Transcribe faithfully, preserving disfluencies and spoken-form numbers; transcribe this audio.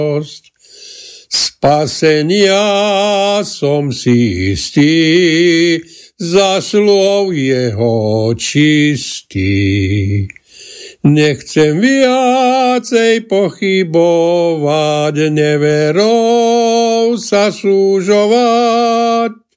Spasenia som si istý, za slov jeho čistý. Nechcem viacej pochybovať, neverou sa súžovať.